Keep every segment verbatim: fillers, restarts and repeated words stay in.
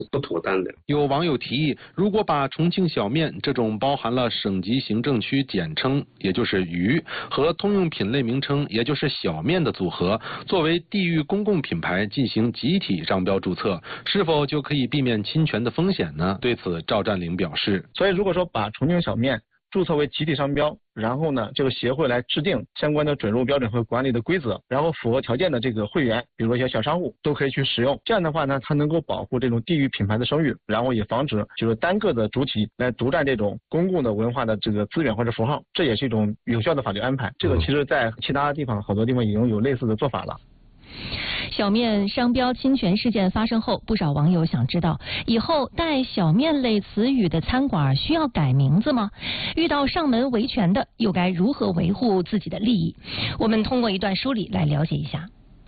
不妥当的。 有网友提议，如果把重庆小面这种包含了省级行政区简称，也就是渝，和通用品类名称，也就是小面的组合，作为地域公共品牌进行集体商标注册，是否就可以避免侵权的风险呢？对此，赵占领表示， 所以如果说把重庆小面注册为集体商标，然后呢，这个协会来制定相关的准入标准和管理的规则，然后符合条件的这个会员，比如说一些小商户都可以去使用。这样的话呢，它能够保护这种地域品牌的声誉，然后也防止就是单个的主体来独占这种公共的文化的这个资源或者符号，这也是一种有效的法律安排。这个其实在其他地方好多地方已经有类似的做法了。 小面商标侵权事件发生后，不少网友想知道，以后带小面类词语的餐馆需要改名字吗？遇到上门维权的，又该如何维护自己的利益？我们通过一段梳理来了解一下。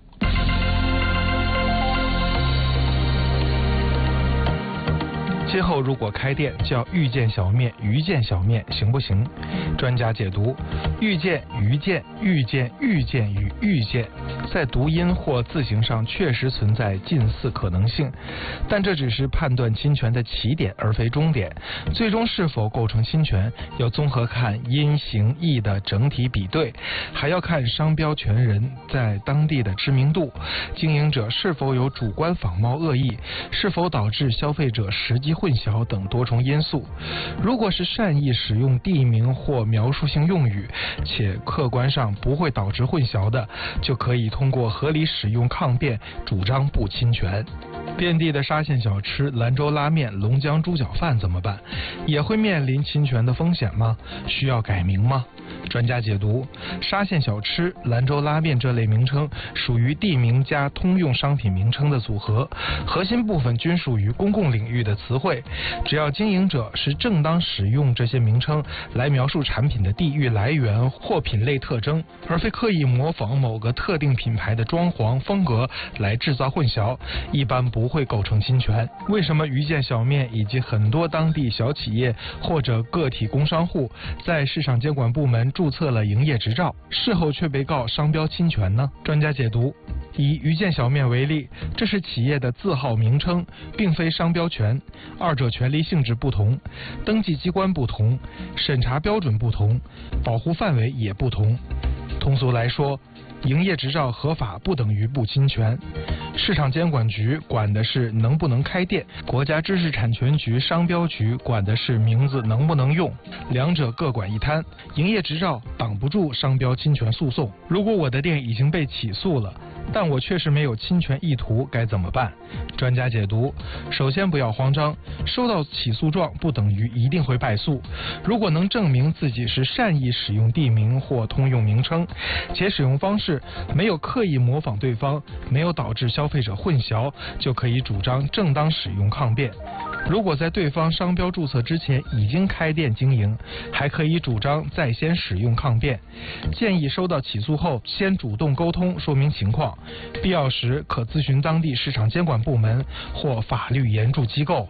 今后如果开店叫遇见小面、遇见小面行不行？专家解读：遇见、遇见、遇见、遇见与遇见，在读音或字形上确实存在近似可能性，但这只是判断侵权的起点，而非终点。最终是否构成侵权，要综合看音、形、义的整体比对，还要看商标权人在当地的知名度，经营者是否有主观仿冒恶意，是否导致消费者实际混淆等多重因素。如果是善意使用地名或描述性用语，且客观上不会导致混淆的，就可以通过合理使用抗辩主张不侵权。遍地的沙县小吃、兰州拉面、龙江猪脚饭怎么办？也会面临侵权的风险吗？需要改名吗？专家解读：沙县小吃、兰州拉面这类名称属于地名加通用商品名称的组合，核心部分均属于公共领域的词汇。只要经营者是正当使用这些名称来描述产品的地域来源或品类特征，而非刻意模仿某个特定品牌的装潢风格来制造混淆，一般不会构成侵权。为什么遇见小面以及很多当地小企业或者个体工商户在市场监管部门注册了营业执照，事后却被告商标侵权呢？专家解读：以遇见小面为例，这是企业的字号名称，并非商标权，二者权利性质不同，登记机关不同，审查标准不同，保护范围也不同。通俗来说，营业执照合法不等于不侵权。市场监管局管的是能不能开店，国家知识产权局、商标局管的是名字能不能用，两者各管一摊。营业执照挡不住商标侵权诉讼。如果我的店已经被起诉了，但我确实没有侵权意图，该怎么办？专家解读：首先不要慌张，收到起诉状不等于一定会败诉。如果能证明自己是善意使用地名或通用名称，且使用方式没有刻意模仿对方，没有导致消费者混淆，就可以主张正当使用抗辩。如果在对方商标注册之前已经开店经营，还可以主张在先使用抗辩。建议收到起诉后先主动沟通说明情况，必要时可咨询当地市场监管部门或法律援助机构。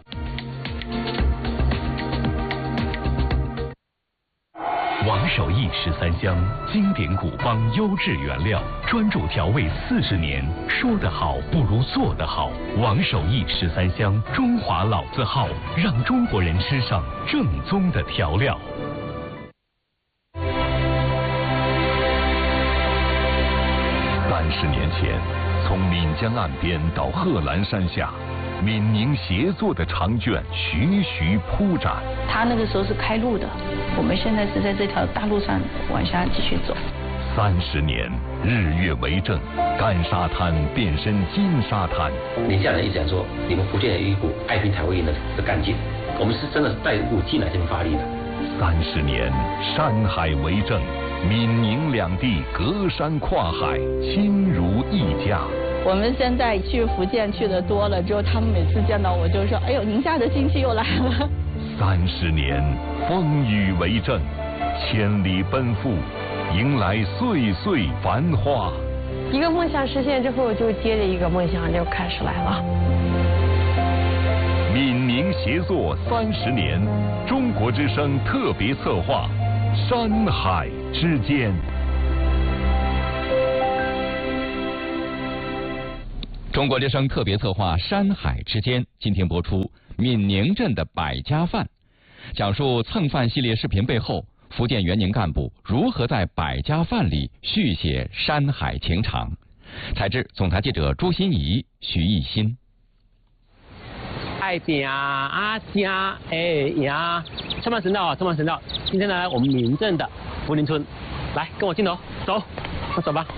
王守义十三香，经典古方，优质原料，专注调味四十年。说得好不如做得好。王守义十三香，中华老字号，让中国人吃上正宗的调料。三十年前，从岷江岸边到贺兰山下，闽宁协作的长卷徐徐铺展。 他那个时候是开路的，我们现在是在这条大路上往下继续走。 三十年，日月为证，干沙滩变身金沙滩。 宁夏人一直讲说，你们福建有一股爱拼台湾人的的干劲，我们是真的是带一股劲来这么发力的。 三十年，山海为证，闽宁两地隔山跨海，亲如一家。 我们现在去福建去的多了之后，他们每次见到我就说：“哎呦，宁夏的亲戚又来了。” 三十年，风雨为证，千里奔赴，迎来岁岁繁华。 一个梦想实现之后，就接着一个梦想就开始来了。 闽宁协作三十年，中国之声特别策划，山海之间。 中国之声特别策划《山海之间》今天播出闽宁镇的百家饭，讲述蹭饭系列视频背后，福建园宁干部如何在百家饭里续写山海情长。采制总台记者朱欣怡、徐艺新。 爱饼啊家哎呀，车满神道啊，车满神道。今天来我们闽镇的福林村，来跟我镜头走，快走吧。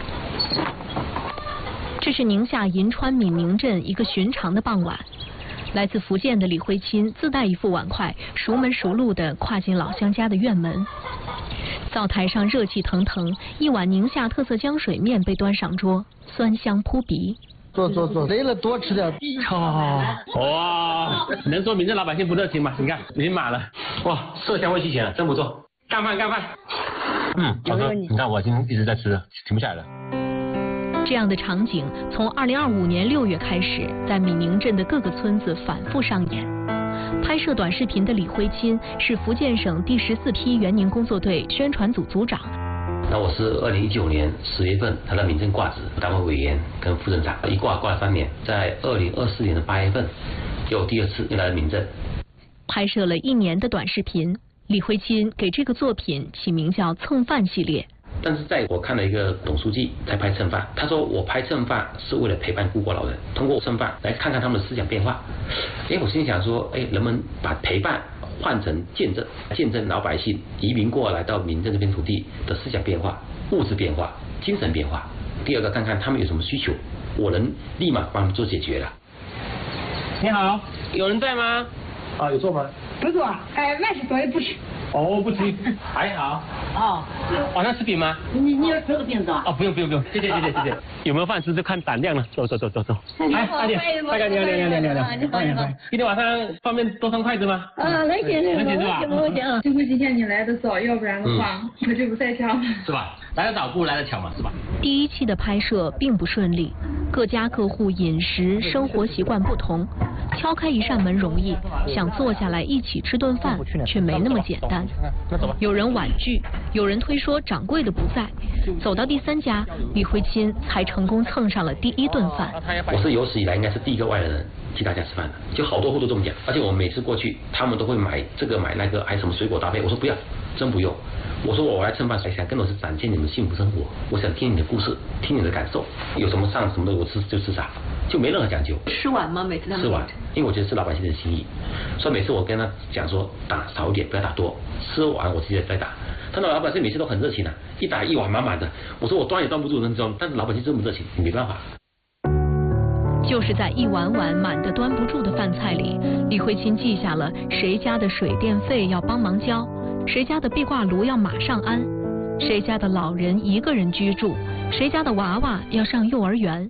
这是宁夏银川闽宁镇一个寻常的傍晚，来自福建的李慧钦自带一副碗筷，熟门熟路地跨进老乡家的院门。灶台上热气腾腾，一碗宁夏特色浆水面被端上桌，酸香扑鼻。 坐坐坐，累了多吃点。 哦，哇，能说闽镇老百姓不热情吗？你看已经满了，哇，色香味俱全了，真不错。干饭干饭。嗯，好哥，你看我今天一直在吃，停不下来了。 这样的场景从二零二五年六月开始，在闽宁镇的各个村子反复上演。拍摄短视频的李辉钦是福建省第十四批园宁工作队宣传组组长。 那我是二零一九年十月份来到闽镇挂职，担任委员跟副镇长，一挂挂了三年，在二零二四年的八月份又第二次又来了闽镇。 拍摄了一年的短视频，李辉钦给这个作品起名叫“蹭饭系列”。 但是在我看了一个董书记在拍蹭饭，他说我拍蹭饭是为了陪伴孤寡老人，通过蹭饭来看看他们的思想变化。哎，我心里想说，哎，人们把陪伴换成见证，见证老百姓移民过来到闽镇这片土地的思想变化、物质变化、精神变化。第二个，看看他们有什么需求，我能立马帮他们做解决了。 你好，有人在吗？啊，有坐吗？ 不坐，哎，万事多也不吃。 哦，不吃，还好。哦，晚上吃饼吗？ 你你要吃个饼子啊？ 哦，不用不用不用，谢谢谢谢谢谢。有没有饭吃就看胆量了。走走走走走。 哎，快点，快点，快点，快点，快点，你好你好。 今天晚上方便多双筷子吗？ 啊，来行行行是吧？ 行行行。幸亏今天你来的早，要不然的话，可这不太巧。 是吧？来得早不如来得巧嘛，是吧？ 第一期的拍摄并不顺利，各家各户饮食生活习惯不同，敲开一扇门容易，想坐下来一起吃顿饭却没那么简单。有人婉拒，有人推说掌柜的不在。走到第三家，李辉钦才成功蹭上了第一顿饭。 我是有史以来应该是第一个外来人替大家吃饭的，就好多户都这么讲。而且我每次过去，他们都会买这个买那个，还有什么水果搭配。我说不要，真不用。我说我来蹭饭，想更多是展现你们幸福生活。我想听你的故事，听你的感受，有什么上什么的我吃就吃啥，就没任何讲究。 吃完吗？每次他们吃完，因为我觉得是老百姓的心意，所以每次我跟他讲说打少一点，不要打多，吃完我直接再打。他的老百姓每次都很热情啊，一打一碗满满的。我说我端也端不住那种，但是老百姓这么热情，你没办法。 就是在一碗碗满的端不住的饭菜里，李慧钦记下了谁家的水电费要帮忙交，谁家的壁挂炉要马上安，谁家的老人一个人居住，谁家的娃娃要上幼儿园。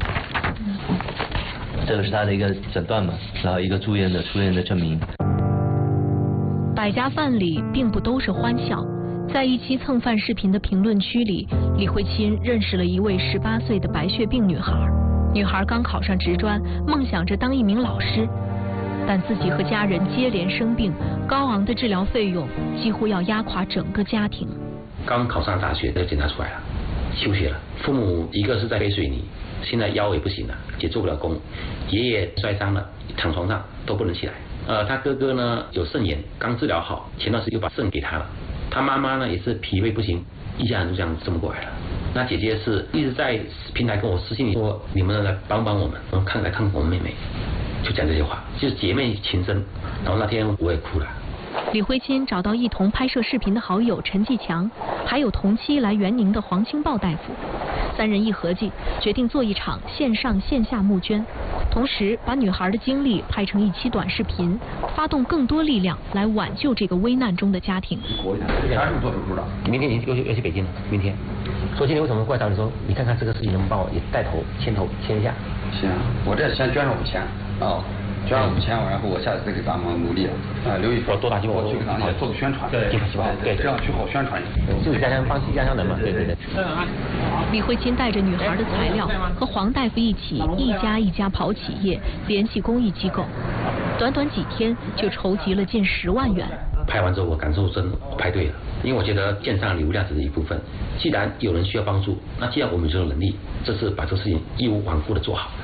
这个是他的一个诊断嘛，然后一个住院的出院的证明。 百家饭里并不都是欢笑。在一期蹭饭视频的评论区里，李慧钦认识了一位十八岁的白血病女孩。女孩刚考上职专，梦想着当一名老师，但自己和家人接连生病，高昂的治疗费用几乎要压垮整个家庭。 刚考上大学就检查出来了，休学了。父母一个是在背水泥，现在腰也不行了，也做不了工。爷爷摔伤了，躺床上都不能起来。呃，他哥哥呢有肾炎，刚治疗好，前段时间又把肾给他了。他妈妈呢也是脾胃不行，一家人就这样这么过来了。那姐姐是一直在平台跟我私信里说，你们来帮帮我们，我们看来看看我们妹妹，就讲这些话，就是姐妹情深。然后那天我也哭了。 李辉钦找到一同拍摄视频的好友陈继强，还有同期来园宁的黄清豹大夫，三人一合计，决定做一场线上线下募捐，同时把女孩的经历拍成一期短视频，发动更多力量来挽救这个危难中的家庭。 啥时候做手术的？明天你又要去北京了，明天。说今天为什么过来找你说，你看看这个事情能不能帮我也带头牵头牵一下？ 行，我这先捐了五千。哦。捐了五千，然后我下次再给咱们努力啊，留一份多打几我去给咱们做个宣传， 对， 对，这样去好宣传一下， 就是家乡帮家乡人嘛，对对对。 李慧钦带着女孩的材料，和黄大夫一起一家一家跑企业，联系公益机构，短短几天就筹集了近十万元。 拍完之后我感受真拍对了，因为我觉得线上流量只是一部分，既然有人需要帮助，那既然我们就有能力，这次把这个事情义无反顾的做好。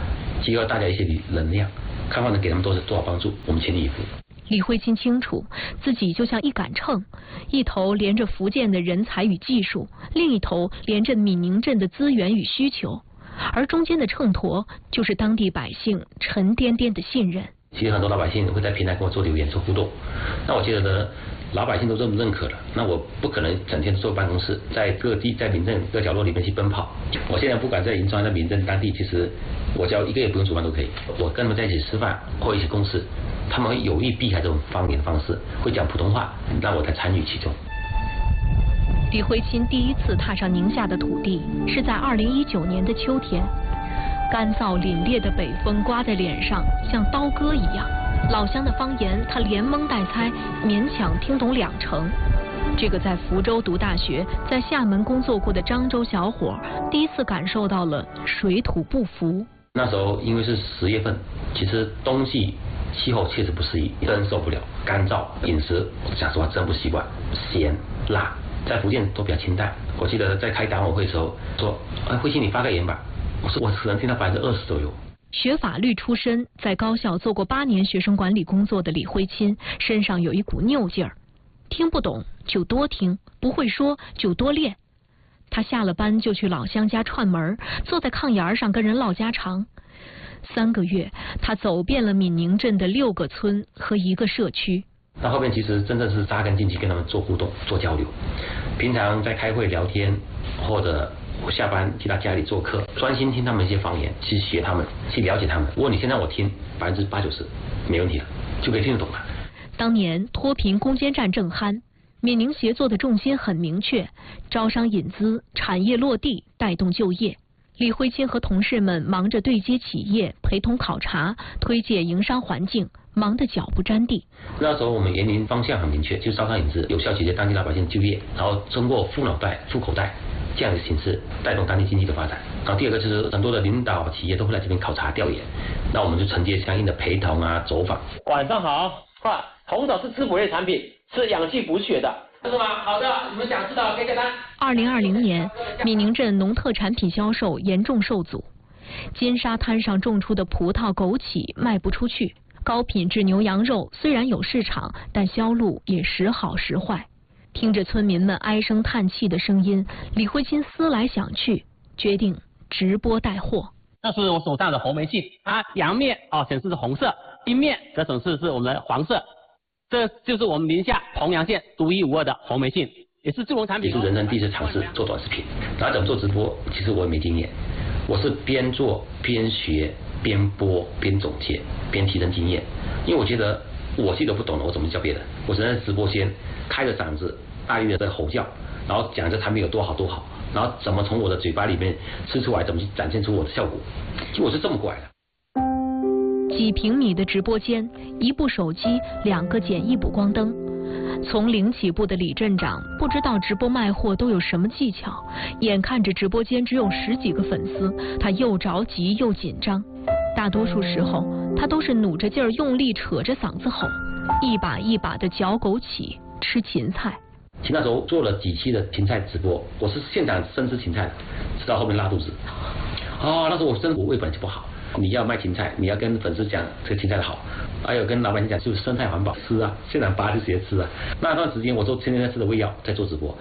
集合大家一些能量，看看能给他们多少多少帮助，我们全力以赴。 李慧清清楚，自己就像一杆秤，一头连着福建的人才与技术，另一头连着闽宁镇的资源与需求，而中间的秤砣就是当地百姓沉甸甸的信任。 其实很多老百姓会在平台跟我做留言做互动，那我觉得呢，老百姓都这么认可了，那我不可能整天坐办公室，在各地在民政各角落里面去奔跑。我现在不管在银川在民政当地，其实我只要一个月不用煮饭都可以，我跟他们在一起吃饭或一起共事，他们会有意避开这种方言的方式，会讲普通话，让我才参与其中。 李慧清第一次踏上宁夏的土地是在二零一九年的秋天，干燥凛冽的北风刮在脸上，像刀割一样。老乡的方言，他连蒙带猜，勉强听懂两成。这个在福州读大学、在厦门工作过的漳州小伙，第一次感受到了水土不服。 那时候因为是十月份，其实冬季气候确实不适宜，真受不了，干燥，饮食讲实话真不习惯，咸辣，在福建都比较清淡。我记得在开党委会的时候说，哎，慧清你发个言吧，我说我可能听到百分之二十左右。 学法律出身，在高校做过八年学生管理工作的李慧清，身上有一股拗劲儿，听不懂就多听，不会说就多练。他下了班就去老乡家串门，坐在炕沿上跟人唠家常。三个月，他走遍了闽宁镇的六个村和一个社区。 到后面其实真的是扎根进去跟他们做互动、做交流。平常在开会聊天，或者我下班去他家里做客，专心听他们一些方言，去学他们，去了解他们。如果你现在我听百分之八九十没问题了，就可以听得懂了。 当年脱贫攻坚战正酣，闽宁协作的重心很明确，招商引资、产业落地、带动就业。李慧清和同事们忙着对接企业、陪同考察、推介营商环境，忙得脚不沾地。 那时候我们研究方向很明确，就是招商引资，有效解决当地老百姓就业，然后通过富脑袋、富口袋这样的形式带动当地经济的发展。然后第二个就是很多的领导企业都会来这边考察调研，那我们就承接相应的陪同啊、走访。 晚上好，啊，红枣是吃补类产品，是养气补血的。是吗？好的，你们想知道可以下单。 二零二零年，闽宁镇农特产品销售严重受阻，金沙滩上种出的葡萄、枸杞卖不出去，高品质牛羊肉虽然有市场，但销路也时好时坏。听着村民们唉声叹气的声音，李慧清思来想去，决定直播带货。 这是我手上的红梅杏，它阳面啊显示是红色，阴面则显示是我们的黄色。这就是我们宁夏洪阳县独一无二的红梅杏，也是助农产品。 也是人生第一次尝试做短视频，然后怎么做直播，其实我也没经验，我是边做边学边播边总结边提升经验，因为我觉得我自己都不懂了，我怎么教别人？我只能在直播间开着嗓子大力的在吼叫，然后讲这产品有多好多好，然后怎么从我的嘴巴里面吃出来，怎么去展现出我的效果，就我是这么过来的。 几平米的直播间，一部手机，两个简易补光灯。从零起步的李镇长不知道直播卖货都有什么技巧，眼看着直播间只有十几个粉丝，他又着急又紧张。大多数时候，他都是努着劲儿用力扯着嗓子吼，一把一把的嚼枸杞、吃芹菜。 其实那时候做了几期的芹菜直播，我是现场生吃芹菜的，直到后面拉肚子。哦，那时候我真的我胃本来就不好。你要卖芹菜，你要跟粉丝讲这个芹菜的好，还有跟老百姓讲就是生态环保，吃啊，现场拔就直接吃啊。那段时间我做天天在吃的胃药，在做直播。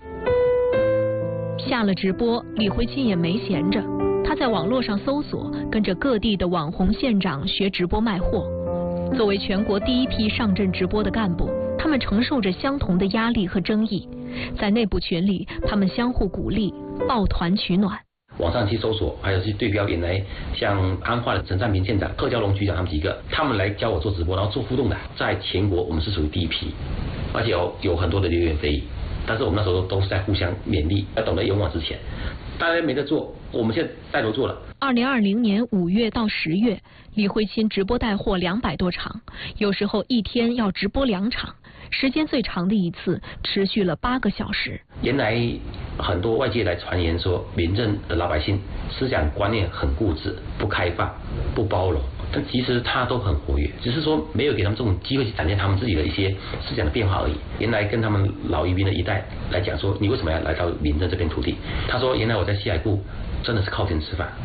下了直播，李慧清也没闲着，他在网络上搜索，跟着各地的网红县长学直播卖货。作为全国第一批上阵直播的干部，他们承受着相同的压力和争议，在内部群里，他们相互鼓励，抱团取暖。 网上去搜索，还有去对标原来像安化的陈占平县长、贺娇龙局长他们几个，他们来教我做直播，然后做互动的，在全国我们是属于第一批，而且有有很多的流言蜚语，但是我们那时候都是在互相勉励，要懂得勇往直前。大家没得做，我们现在带头做了。 二零二零年五月到十月，李慧清直播带货两百多场，有时候一天要直播两场。时间最长的一次持续了八个小时。 原来很多外界来传言说，民政的老百姓思想观念很固执、不开放、不包容，但其实他都很活跃，只是说没有给他们这种机会去展现他们自己的一些思想的变化而已。原来跟他们老移民的一代来讲说，你为什么要来到民政这片土地？他说，原来我在西海固真的是靠天吃饭，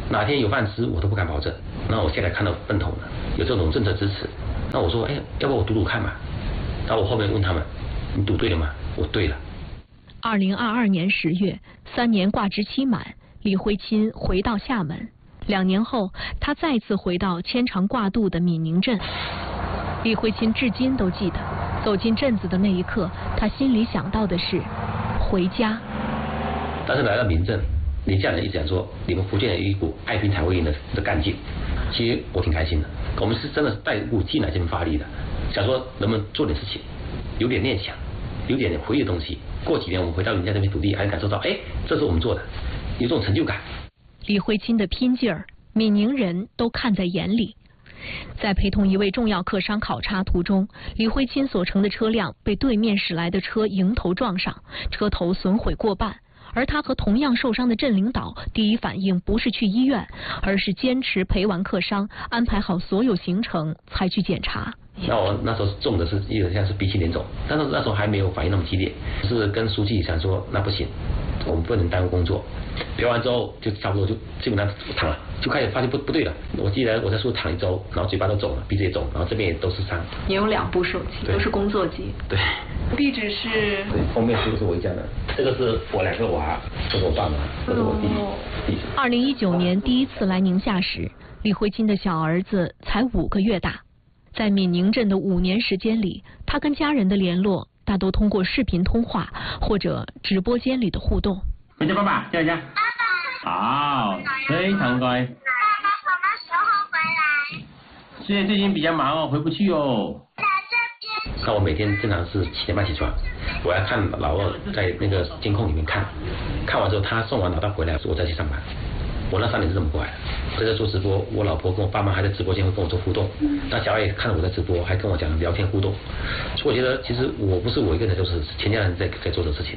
哪天有饭吃我都不敢保证。那我现在看到奔头了，有这种政策支持，那我说，哎，要不我赌赌看嘛？然后我后面问他们，你赌对了吗？我对了。 二零二二年十月，三年挂职期满，李慧钦回到厦门。两年后，他再次回到牵肠挂肚的闽宁镇。李慧钦至今都记得，走进镇子的那一刻，他心里想到的是回家。 但是来到闽镇，李家人一直讲说，你们福建有一股爱拼才会赢的的干劲。其实我挺开心的，我们是真的是带一股劲来这边发力的，想说能不能做点事情，有点念想，有点回忆的东西。过几年我们回到人家这片土地，还能感受到，哎，这是我们做的，有种成就感。 李慧钦的拼劲儿，闽宁人都看在眼里。在陪同一位重要客商考察途中，李慧钦所乘的车辆被对面驶来的车迎头撞上，车头损毁过半。而他和同样受伤的镇领导第一反应不是去医院，而是坚持陪完客商，安排好所有行程才去检查。 那我那时候中的是有点像是鼻青脸肿，但是那时候还没有反应那么激烈，是跟书记想说那不行，我们不能耽误工作。陪完之后就差不多就基本上躺了，就开始发现不不对了。我记得我在树躺一周，然后嘴巴都肿了，鼻子也肿，然后这边也都是伤。 你有两部手机，都是工作机。 对。 地址是。 对，封面这个是我家的，这个是我两个娃，这是我爸妈，这是我弟弟。 二零一九年第一次来宁夏时，李慧钦的小儿子才五个月大。在闽宁镇的五年时间里，他跟家人的联络大多通过视频通话或者直播间里的互动。 回家，爸爸，叫一下。爸爸。好，非常乖。 爸爸什么时候回来？ 现在最近比较忙哦，回不去哦。 在这边。 那我每天正常是七点半起床，我要看老二在那个监控里面看，看完之后他送完老大回来，我再去上班。我那三年是这么过来的。我在做直播，我老婆跟我爸妈还在直播间会跟我做互动，那小孩也看到我在直播，还跟我讲聊天互动，所以我觉得其实我不是我一个人在做事，是全家人在在做这个事情。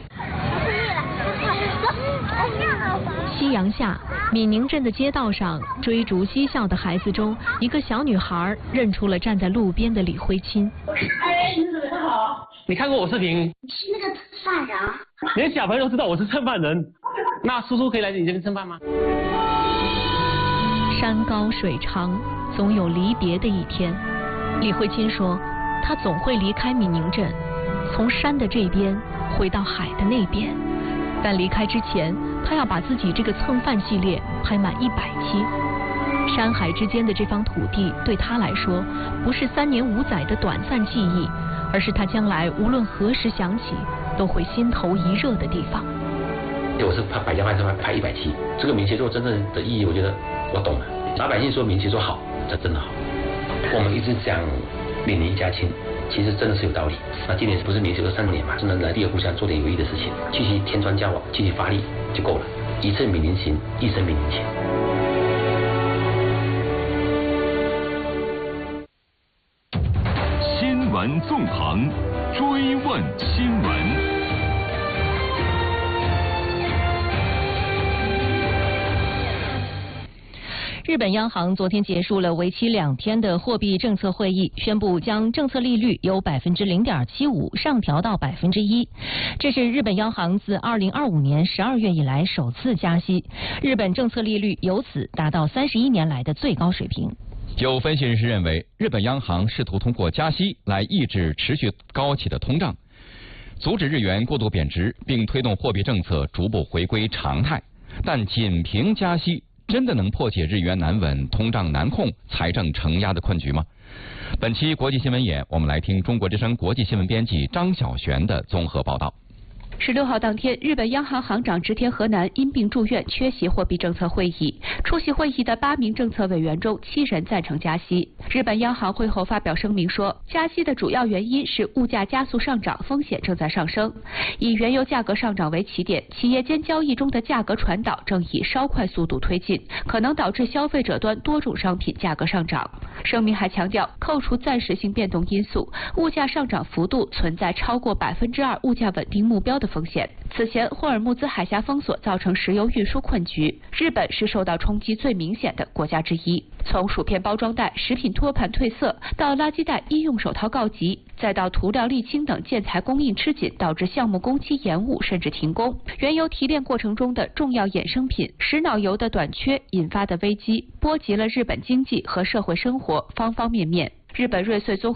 夕阳下，闽宁镇的街道上，追逐嬉笑的孩子中，一个小女孩认出了站在路边的李慧钦。 哎，你准备好？你看过我视频？ 你是那个犯人。 连小朋友都知道我是蹭饭人，那叔叔可以来你这边蹭饭吗？ 山高水长，总有离别的一天。李慧钦说，她总会离开闽宁镇，从山的这边回到海的那边。但离开之前，她要把自己这个蹭饭系列拍满一百期。山海之间的这方土地，对她来说，不是三年五载的短暂记忆，而是她将来无论何时想起，都会心头一热的地方。 我是拍百家饭是拍一百期，这个闽协作真正的意义，我觉得我懂了。老百姓说闽协作好，这真的好。我们一直讲闽宁一家亲，其实真的是有道理。那今年不是闽协作三年嘛，真的来第二故乡做点有益的事情，继续添砖加瓦，继续发力就够了。一次闽宁行，一生闽宁情。 新闻纵横，追问新闻。 日本央行昨天结束了为期两天的货币政策会议，宣布将政策利率由百分之零点七五上调到百分之一。这是日本央行自二零二五年十二月以来首次加息，日本政策利率由此达到三十一年来的最高水平。 有分析人士认为，日本央行试图通过加息来抑制持续高企的通胀，阻止日元过度贬值，并推动货币政策逐步回归常态。但仅凭加息真的能破解日元难稳、通胀难控、财政承压的困局吗？本期国际新闻眼，我们来听中国之声国际新闻编辑张小璇的综合报道。 十六号当天，日本央行行长植田和男因病住院，缺席货币政策会议。出席会议的八名政策委员中，七人赞成加息。日本央行会后发表声明说，加息的主要原因是物价加速上涨，风险正在上升。以原油价格上涨为起点，企业间交易中的价格传导正以稍快速度推进，可能导致消费者端多种商品价格上涨。声明还强调，扣除暂时性变动因素，物价上涨幅度存在超过百分之二物价稳定目标的的风险。此前，霍尔木兹海峡封锁造成石油运输困局，日本是受到冲击最明显的国家之一。从薯片包装袋、食品托盘褪色，到垃圾袋医用手套告急，再到涂料、沥青等建材供应吃紧，导致项目工期延误甚至停工。原油提炼过程中的重要衍生品石脑油的短缺引发的危机，波及了日本经济和社会生活方方面面。日本瑞穗综合